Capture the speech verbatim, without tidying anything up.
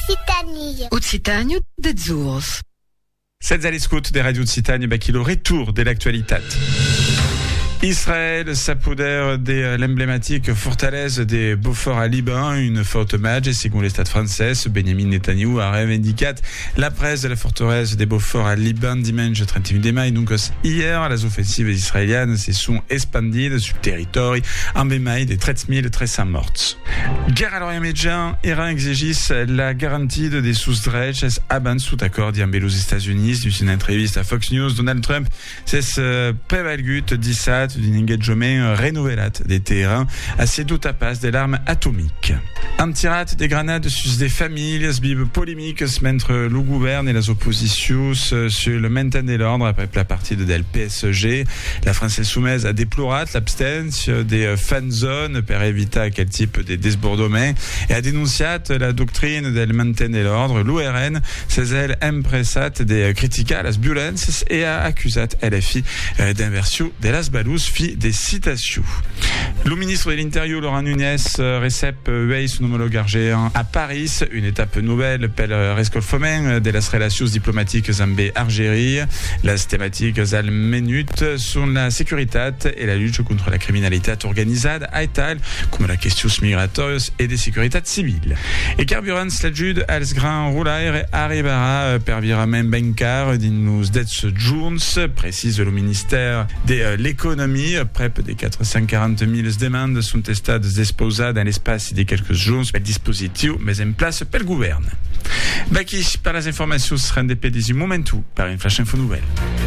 Occitanie. Occitanie de Zurs. Sets all'escout des radios de Citanie, bah, qui le retour de l'actualité. Israël s'apodère de l'emblématique fortaleza de Beaufort à Liban, une forte match, et selon l'État français, Benjamin Netanyahu a revendicat la presse de la forteresse de Beaufort à Liban dimanche trente et un de mai. Donc hier, les offensives israéliennes se sont expandies sur le territoire en mai de treize mille trois cents morts. Guerre à l'Orient Médian, Iran exigit la garantie des sous-drets abans sous accord d'ambos aux États-Unis. Dans une entreviste à Fox News, Donald Trump s'est prévalut dissat d'un engagement renouvelé des Téhéran à ses doutes à passe des l'arme atomique. Un tirat des grenades sur des familles, bib polémique entre le gouvernement et les oppositions sur le maintien de l'ordre après la partie de L P S G. La France soumise a déploré l'abstention des fan zones pour éviter quel type de désbordement et a dénoncé la doctrine del maintien de l'ordre. L'U R N s'est elle impressat des critiques à las violences et a accusé L F I d'inversion de las balous fi des citations. Le ministre de l'Intérieur, Laurent Nunez, récep veille son homologue argéen à Paris, une étape nouvelle pour le rescolfoment de las relations diplomatiques amb Algérie. Las thématiques al menut sont la sécurité et la lutte contre la criminalité organisée à tal comme la question migratoire et des sécurités civiles. Et carburant l'adjude als grand roulaire arrivera per virament bancaire din nos dettes journs, précise le ministère de l'économie. Près des quatre cent quarante mille demandes sont estades exposées dans l'espace de quelques jours. Le dispositif mais en place par le gouvernement. Baki, par les informations, sera indépendant du moment par une flash info nouvelle.